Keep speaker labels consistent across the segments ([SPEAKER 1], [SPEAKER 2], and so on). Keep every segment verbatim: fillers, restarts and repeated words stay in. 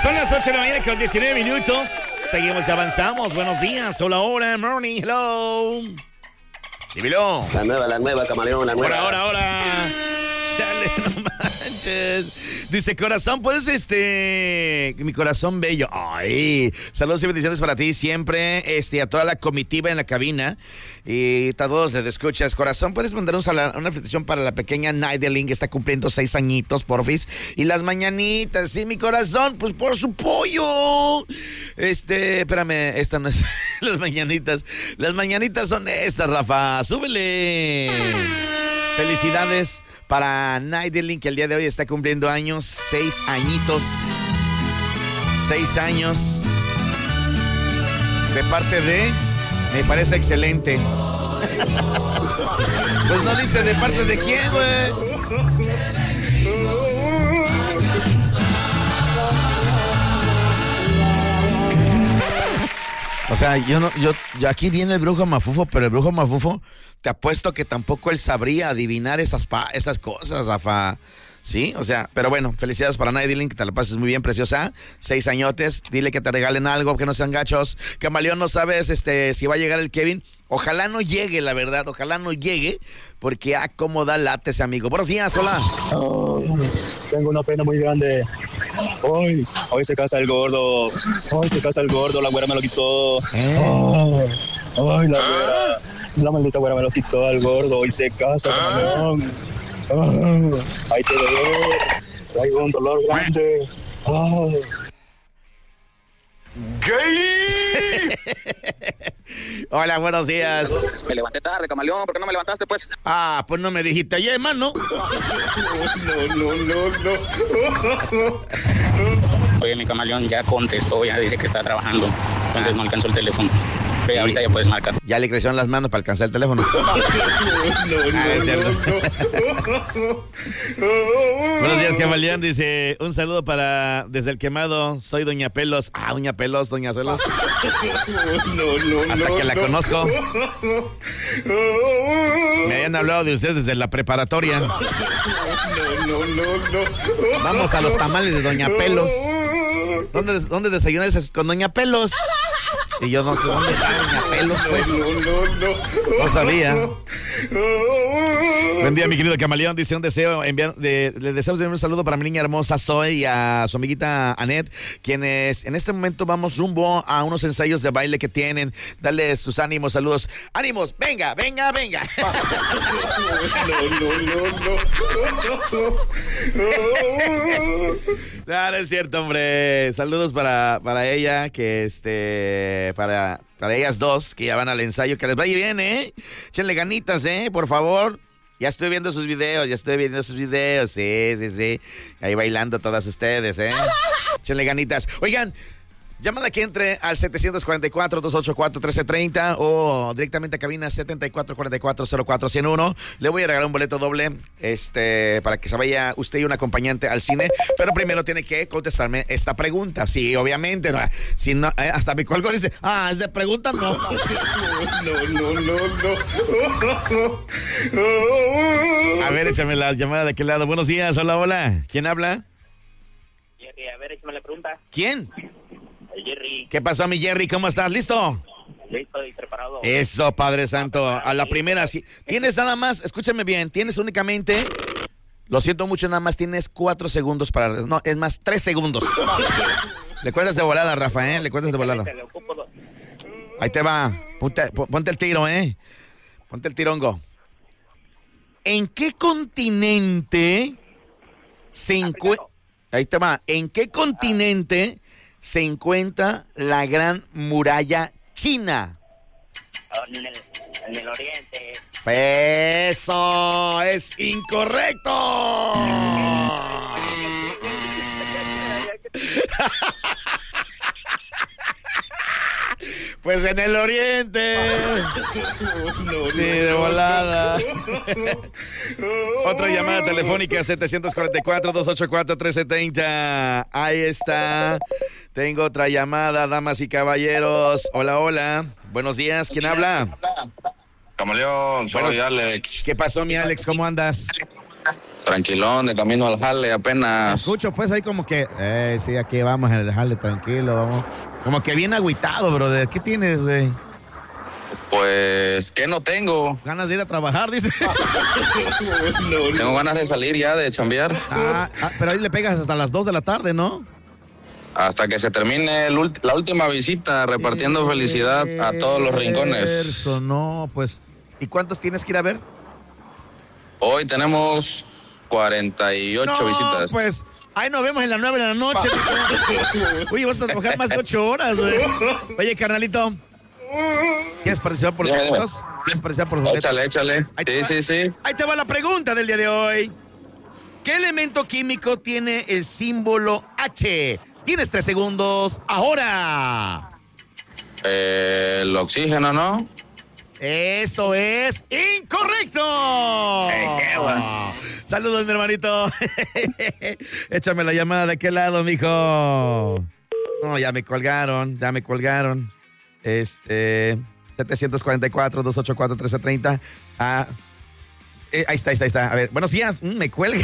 [SPEAKER 1] Son las ocho de la mañana con diecinueve minutos. Seguimos y avanzamos. Buenos días. Hola, hola. Morning. Hello. Dímelo.
[SPEAKER 2] La nueva, la nueva, camaleón, la nueva.
[SPEAKER 1] Ahora, ahora, ahora. Chale, no manches. Dice, corazón, pues, este... Mi corazón bello. Ay. Saludos y bendiciones para ti siempre. Este, a toda la comitiva en la cabina. Y a todos desde escuchas. Corazón, puedes mandar un sala, una felicitación para la pequeña Naidelin, que está cumpliendo seis añitos, porfis. Y las mañanitas, sí, mi corazón, pues por su pollo. Este, espérame, esta no es las mañanitas. Las mañanitas son estas, Rafa. Súbele. Felicidades para Naidelin, que el día de hoy está cumpliendo años, seis añitos, seis años, de parte de, me parece excelente. Pues no dice de parte de quién, güey. O sea, yo no, yo, yo aquí viene el brujo Mafufo, pero el brujo Mafufo, te apuesto que tampoco él sabría adivinar esas, pa, esas cosas, Rafa. Sí, o sea, pero bueno, felicidades para Naidelin, que te la pases muy bien, preciosa. Seis añotes, dile que te regalen algo, que no sean gachos. Camaleón, no sabes este, si va a llegar el Kevin. Ojalá no llegue, la verdad, ojalá no llegue, porque a cómo da late ese amigo. Buenos días, hola.
[SPEAKER 3] Oh, tengo una pena muy grande. Hoy, hoy se casa el gordo. Hoy se casa el gordo, la güera me lo quitó.
[SPEAKER 1] ¿Eh?
[SPEAKER 3] Oh, hoy la güera, la maldita güera me lo quitó al gordo. Hoy se casa, camaleón. Oh, ahí te veo. Traigo un dolor grande. Oh.
[SPEAKER 1] ¡Gay! Hola, buenos días.
[SPEAKER 2] Me levanté tarde, camaleón, ¿por qué no me levantaste, pues?
[SPEAKER 1] Ah, pues no me dijiste ayer, hermano.
[SPEAKER 2] No, no, no, no.
[SPEAKER 4] Oye, mi camaleón ya contestó, ya dice que está trabajando, entonces no alcanzó el teléfono. Pero ahorita ya puedes marcar.
[SPEAKER 1] Ya le crecieron las manos para alcanzar el teléfono.
[SPEAKER 2] No, no,
[SPEAKER 1] Ah, es cierto.
[SPEAKER 2] no.
[SPEAKER 1] Buenos días, Camaleón. Dice, un saludo para desde el quemado. Soy Doña Pelos. Ah, Doña Pelos, Doña Suelos.
[SPEAKER 2] No, no,
[SPEAKER 1] Hasta
[SPEAKER 2] no,
[SPEAKER 1] que la
[SPEAKER 2] no.
[SPEAKER 1] conozco. Me habían hablado de ustedes desde la preparatoria.
[SPEAKER 2] No, no, no, no.
[SPEAKER 1] Vamos a los tamales de Doña Pelos. ¿Dónde, dónde desayunas con Doña Pelos? Y yo no sé dónde está Doña Pelos, pues.
[SPEAKER 2] No, no, no.
[SPEAKER 1] No sabía. Buen día, mi querido Camaleón. Dice un deseo enviar, de, le deseamos enviar un saludo para mi niña hermosa Zoe y a su amiguita Anet, quienes en este momento vamos rumbo a unos ensayos de baile que tienen. Dale tus ánimos, saludos. ¡Ánimos! ¡Venga, venga, venga!
[SPEAKER 2] No, no, no, no.
[SPEAKER 1] No, no es cierto, hombre. Saludos para, para ella, que este, para, para ellas dos, que ya van al ensayo, que les vaya bien, ¿eh? Échenle ganitas, ¿eh? Por favor. Ya estoy viendo sus videos, ya estoy viendo sus videos, sí, sí, sí. Ahí bailando todas ustedes, ¿eh? Échenle ganitas. Oigan, llamada que entre al siete cuatro cuatro, dos ocho cuatro, uno tres tres cero o directamente a cabina setenta y cuatro cuarenta y cuatro cero cuatro cero uno. Le voy a regalar un boleto doble este, para que se vaya usted y un acompañante al cine. Pero primero tiene que contestarme esta pregunta. Sí, obviamente. No, si no, eh, hasta me cuelgo y dice, ah, es de pregunta, no.
[SPEAKER 2] No, no, no, no.
[SPEAKER 1] A ver, échame la llamada de aquel lado. Buenos días, hola, hola. ¿Quién habla?
[SPEAKER 4] Jerry, a ver, échame la pregunta.
[SPEAKER 1] ¿Quién?
[SPEAKER 4] Jerry,
[SPEAKER 1] ¿Qué pasó, mi Jerry? ¿Cómo estás? ¿Listo?
[SPEAKER 4] listo y preparado.
[SPEAKER 1] Eso, Padre Santo. A la primera, sí. Tienes nada más, escúchame bien, tienes únicamente, lo siento mucho, nada más tienes cuatro segundos para, no, es más, tres segundos. Le cuentas de volada, Rafa, ¿eh? Le cuentas de volada. Ahí te va. Ponte, ponte el tiro, ¿eh? Ponte el tirongo. ¿En qué continente se encuentra? Ahí te va. ¿En qué continente se encuentra la Gran Muralla China?
[SPEAKER 4] En el, en el oriente.
[SPEAKER 1] Eso es incorrecto. Pues en el oriente.
[SPEAKER 2] No,
[SPEAKER 1] Sí, de volada. Otra llamada telefónica, siete cuatro cuatro, dos ocho cuatro, uno tres tres cero. Ahí está. Tengo otra llamada, damas y caballeros. Hola, hola. Buenos días. ¿Quién habla?
[SPEAKER 5] Camaleón, soy
[SPEAKER 1] Buenos-
[SPEAKER 5] Alex.
[SPEAKER 1] ¿Qué pasó, mi Alex? ¿Cómo andas?
[SPEAKER 5] Tranquilón, de camino al jale apenas.
[SPEAKER 1] Escucho pues ahí como que, eh, sí, aquí vamos en el jale, tranquilo, vamos. Como que bien agüitado, brother. ¿Qué tienes, güey?
[SPEAKER 5] Pues, ¿qué no tengo?
[SPEAKER 1] Ganas de ir a trabajar, dice.
[SPEAKER 2] No, no.
[SPEAKER 5] Tengo ganas de salir ya, de chambear.
[SPEAKER 1] Ah, ah, pero ahí le pegas hasta las dos de la tarde, ¿no?
[SPEAKER 5] Hasta que se termine el ulti- la última visita, repartiendo felicidad a todos los rincones.
[SPEAKER 1] Eso, no, pues. ¿Y cuántos tienes que ir a ver?
[SPEAKER 5] Hoy tenemos cuarenta y ocho
[SPEAKER 1] no,
[SPEAKER 5] visitas.
[SPEAKER 1] Pues, ahí nos vemos en las nueve de la noche. Oye, vas a trabajar más de ocho horas, güey. Oye, carnalito. ¿Quieres participar por los
[SPEAKER 5] Dime, dime.
[SPEAKER 1] boletos? ¿Quieres participar por los boletos?
[SPEAKER 5] Échale, échale.
[SPEAKER 1] Ahí te
[SPEAKER 5] Sí,
[SPEAKER 1] va.
[SPEAKER 5] sí, sí.
[SPEAKER 1] Ahí te va la pregunta del día de hoy. ¿Qué elemento químico tiene el símbolo H? Tienes tres segundos ahora.
[SPEAKER 5] Eh, el oxígeno, ¿no?
[SPEAKER 1] Eso es incorrecto. Saludos, mi hermanito. Échame la llamada de aquel lado, mijo. No, ya me colgaron, ya me colgaron. Este, setecientos cuarenta y cuatro, doscientos ochenta y cuatro, trece treinta. Ah, eh, ahí está, ahí está, ahí está. A ver, buenos días. Mm, me cuelga.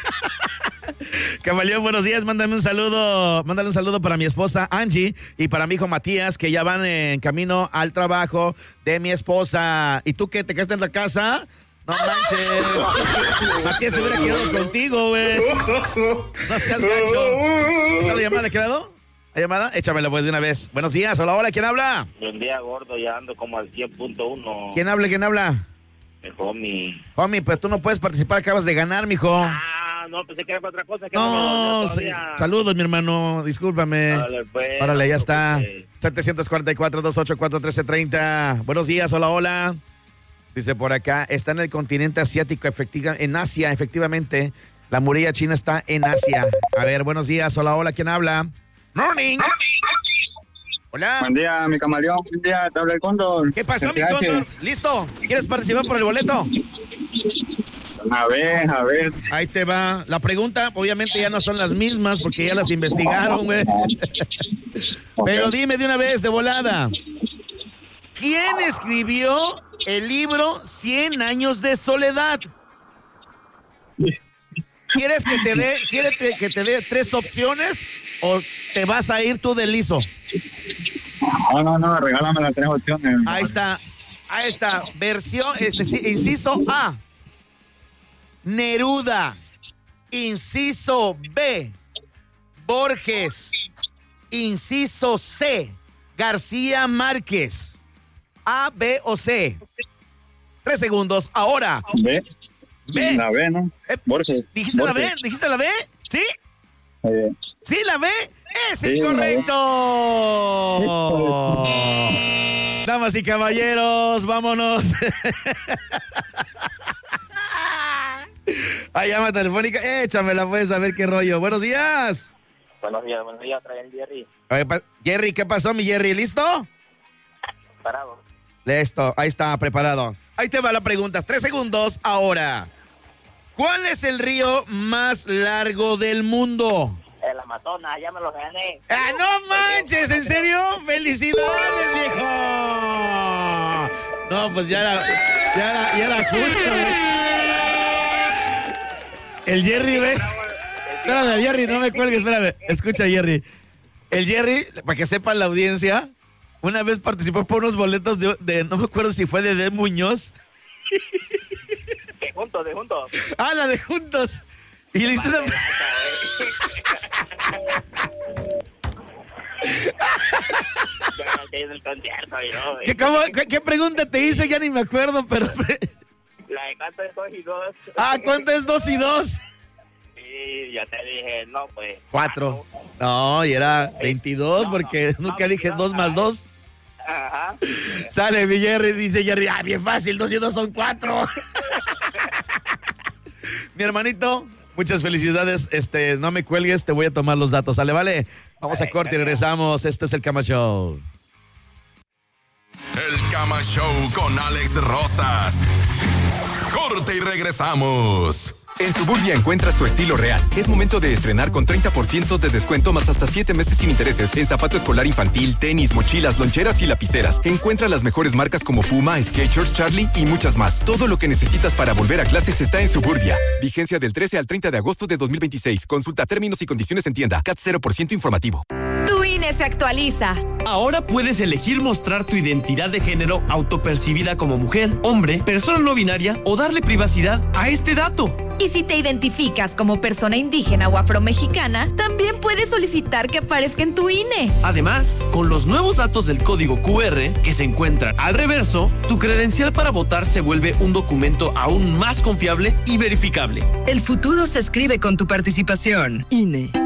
[SPEAKER 1] Camaleón, buenos días. Mándame un saludo. Mándale un saludo para mi esposa Angie y para mi hijo Matías, que ya van en camino al trabajo de mi esposa. ¿Y tú qué? ¿Te quedaste en la casa? No manches. Matías se hubiera quedado contigo, güey. No seas gacho. ¿Está la llamada de qué lado? ¿La llamada? Échamela pues de una vez. Buenos días. Hola, hola. ¿Quién habla?
[SPEAKER 6] Buen día, gordo, ya ando como al cien punto uno.
[SPEAKER 1] ¿Quién habla? ¿Quién habla?
[SPEAKER 6] Mi homie.
[SPEAKER 1] Homie, pues tú no puedes participar. Acabas de ganar, mijo.
[SPEAKER 6] Ah, no, pensé que era para otra cosa. Que
[SPEAKER 1] No,
[SPEAKER 6] me
[SPEAKER 1] sí.
[SPEAKER 6] todavía.
[SPEAKER 1] Saludos, mi hermano. Discúlpame.
[SPEAKER 6] Órale, pues,
[SPEAKER 1] Órale, ya
[SPEAKER 6] no,
[SPEAKER 1] está.
[SPEAKER 6] pues,
[SPEAKER 1] setecientos cuarenta y cuatro, doscientos ochenta y cuatro, trece treinta. Buenos días, hola, hola. Dice por acá, está en el continente asiático, efectiva, en Asia, efectivamente. La muralla china está en Asia. A ver, buenos días, hola, hola, ¿quién habla? Morning. Hola.
[SPEAKER 3] Buen día, mi camaleón. Buen día, te habla el Cóndor.
[SPEAKER 1] ¿Qué pasó, mi
[SPEAKER 3] T H?
[SPEAKER 1] cóndor? ¿Listo? ¿Quieres participar por el boleto?
[SPEAKER 3] A ver, a ver.
[SPEAKER 1] Ahí te va. La pregunta, obviamente, ya no son las mismas porque ya las investigaron, güey. Pero dime de una vez, de volada. ¿Quién escribió el libro Cien años de soledad? ¿Quieres que te dé, quieres que te dé tres opciones o te vas a ir tú de liso?
[SPEAKER 3] No, no, no, regálame las tres opciones.
[SPEAKER 1] Ahí está, ahí está. Versión, este, sí, inciso A, Neruda. Inciso B, Borges. Inciso C, García Márquez. A, B o C. Tres segundos, ahora.
[SPEAKER 3] B.
[SPEAKER 1] B.
[SPEAKER 3] La B, ¿no?
[SPEAKER 1] Eh,
[SPEAKER 3] Borges.
[SPEAKER 1] ¿Dijiste la B?
[SPEAKER 3] Borges.
[SPEAKER 1] ¿Dijiste la B? ¿Sí?
[SPEAKER 3] Eh,
[SPEAKER 1] ¿Sí, la B? ¡Es
[SPEAKER 3] Sí,
[SPEAKER 1] incorrecto! Damas y caballeros, vámonos. Ay, llama telefónica, échamela pues, a ver qué rollo. Buenos días.
[SPEAKER 6] buenos días, buenos días, trae el Jerry.
[SPEAKER 1] A ver, pa- Jerry, ¿qué pasó, mi Jerry? ¿Listo?
[SPEAKER 6] Parado.
[SPEAKER 1] Listo, ahí está, preparado. Ahí te va la pregunta, tres segundos ahora. ¿Cuál es el río más largo del mundo?
[SPEAKER 6] El Amazonas, ya me lo gané.
[SPEAKER 1] ¡Ah, no manches! ¿En serio? ¡Felicidades, viejo! No, pues ya era, ya era, ya era justo, güey. El Jerry, güey. Espérame, Jerry, no me cuelgues, espérame. Escucha, Jerry. El Jerry, para que sepan la audiencia, una vez participó por unos boletos de, de no me acuerdo si fue de De Muñoz.
[SPEAKER 6] De juntos, de juntos.
[SPEAKER 1] Ah, la de Juntos. Y le hice una...
[SPEAKER 6] el concierto, yo,
[SPEAKER 1] ¿Qué, cómo- qué- qué pregunta te hice? Ya ni me acuerdo, pero...
[SPEAKER 6] La de cuánto es dos y dos.
[SPEAKER 1] Ah, ¿cuánto es dos y dos?
[SPEAKER 6] Sí, yo te dije, no, pues.
[SPEAKER 1] Cuatro. No, y era veintidós
[SPEAKER 6] No,
[SPEAKER 1] porque
[SPEAKER 6] no,
[SPEAKER 1] nunca
[SPEAKER 6] no,
[SPEAKER 1] dije
[SPEAKER 6] no,
[SPEAKER 1] dos más
[SPEAKER 6] no.
[SPEAKER 1] dos.
[SPEAKER 6] Ajá.
[SPEAKER 1] Sale mi Jerry, dice Jerry, ah, bien fácil, dos y dos son cuatro. Mi hermanito, muchas felicidades. Este, no me cuelgues, te voy a tomar los datos. Sale, vale. Vamos a corte y regresamos. Este es el Cama Show.
[SPEAKER 7] El Cama Show con Alex Rosas. Corte y regresamos. En Suburbia encuentras tu estilo real. Es momento de estrenar con treinta por ciento de descuento más hasta siete meses sin intereses en zapato escolar infantil, tenis, mochilas, loncheras y lapiceras. Encuentra las mejores marcas como Puma, Skechers, Charlie y muchas más. Todo lo que necesitas para volver a clases está en Suburbia. Vigencia del trece al treinta de agosto de dos mil veintiséis. Consulta términos y condiciones en tienda. C A T cero por ciento informativo.
[SPEAKER 8] Tu I N E se actualiza.
[SPEAKER 9] Ahora puedes elegir mostrar tu identidad de género autopercibida como mujer, hombre, persona no binaria o darle privacidad a este dato.
[SPEAKER 8] Y si te identificas como persona indígena o afromexicana, también puedes solicitar que aparezca en tu I N E.
[SPEAKER 9] Además, con los nuevos datos del código Q R que se encuentran al reverso, tu credencial para votar se vuelve un documento aún más confiable y verificable.
[SPEAKER 10] El futuro se escribe con tu participación. I N E.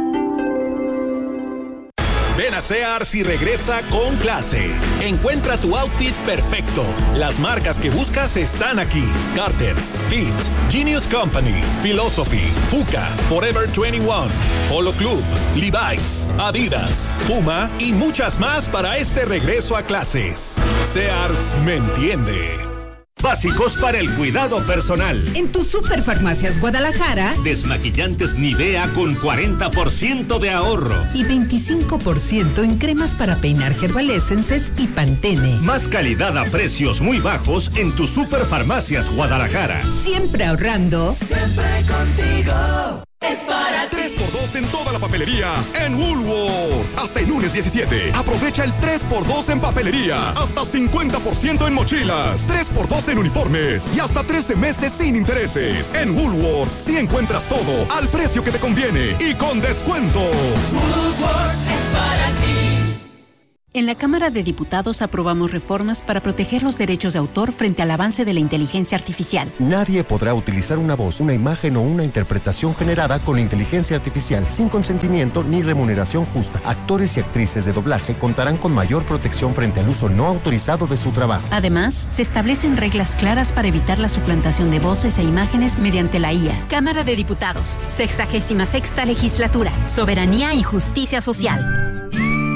[SPEAKER 11] Ven a Sears y regresa con clase. Encuentra tu outfit perfecto. Las marcas que buscas están aquí. Carter's, Fit, Genius Company, Philosophy, Fuka, Forever veintiuno, Polo Club, Levi's, Adidas, Puma y muchas más para este regreso a clases. Sears me entiende.
[SPEAKER 12] Básicos para el cuidado personal.
[SPEAKER 13] En tu Superfarmacias Guadalajara,
[SPEAKER 12] desmaquillantes Nivea con cuarenta por ciento de ahorro.
[SPEAKER 13] Y veinticinco por ciento en cremas para peinar Herbal Essences y Pantene.
[SPEAKER 12] Más calidad a precios muy bajos en tu Superfarmacias Guadalajara.
[SPEAKER 13] Siempre ahorrando.
[SPEAKER 14] Siempre contigo. Es para
[SPEAKER 15] tres por dos en toda la papelería en Woolworth. Hasta el lunes diecisiete. Aprovecha el tres por dos en papelería. Hasta cincuenta por ciento en mochilas. tres por dos en uniformes. Y hasta trece meses sin intereses. En Woolworth sí encuentras todo al precio que te conviene y con descuento.
[SPEAKER 14] Woolworth es para ti.
[SPEAKER 16] En la Cámara de Diputados aprobamos reformas para proteger los derechos de autor frente al avance de la inteligencia artificial.
[SPEAKER 17] Nadie podrá utilizar una voz, una imagen o una interpretación generada con inteligencia artificial sin consentimiento ni remuneración justa. Actores y actrices de doblaje contarán con mayor protección frente al uso no autorizado de su trabajo.
[SPEAKER 16] Además, se establecen reglas claras para evitar la suplantación de voces e imágenes mediante la I A. Cámara de Diputados, sexagésima sexta legislatura, soberanía y justicia social.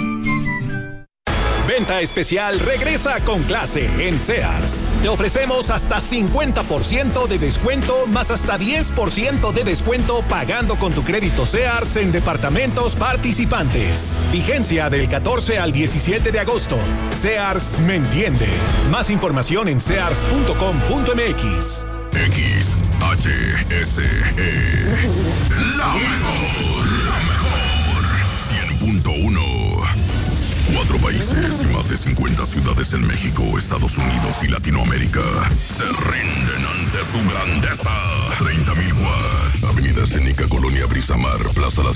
[SPEAKER 11] Venta especial regresa con clase en Sears. Te ofrecemos hasta cincuenta por ciento de descuento más hasta diez por ciento de descuento pagando con tu crédito Sears en departamentos participantes. Vigencia del catorce al diecisiete de agosto. Sears me entiende. Más información en sears punto com punto m x.
[SPEAKER 18] X H S E. La mejor, la mejor. cien punto uno. Cuatro países y más de cincuenta ciudades en México, Estados Unidos y Latinoamérica se rinden ante su grandeza. treinta mil watts. Avenida Escénica, Colonia Brisamar, Plaza Las